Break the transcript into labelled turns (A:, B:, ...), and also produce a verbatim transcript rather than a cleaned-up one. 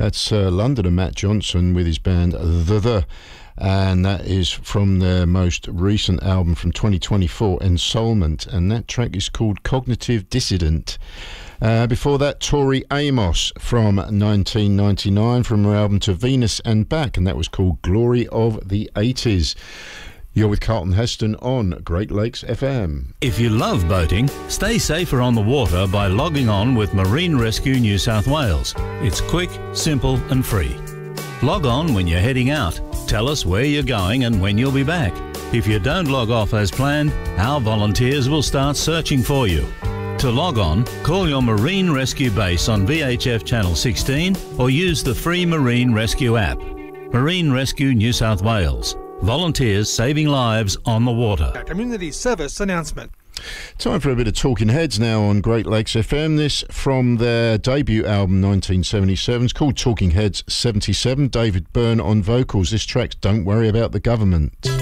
A: That's uh, Londoner Matt Johnson with his band The The. And that is from their most recent album from twenty twenty-four, Ensoulment, and that track is called Cognitive Dissident. Uh, before that, Tori Amos from nineteen ninety-nine from her album To Venus and Back, and that was called Glory of the eighties. You're with Carlton Heston on Great Lakes F M.
B: If you love boating, stay safer on the water by logging on with Marine Rescue New South Wales. It's quick, simple and free. Log on when you're heading out. Tell us where you're going and when you'll be back. If you don't log off as planned, our volunteers will start searching for you. To log on, call your Marine Rescue base on V H F Channel sixteen or use the free Marine Rescue app. Marine Rescue New South Wales. Volunteers saving lives on the water.
C: A community service announcement.
A: Time for a bit of Talking Heads now on Great Lakes F M. This from their debut album nineteen seventy-seven. It's called Talking Heads seventy-seven. David Byrne on vocals. This track's Don't Worry About the Government.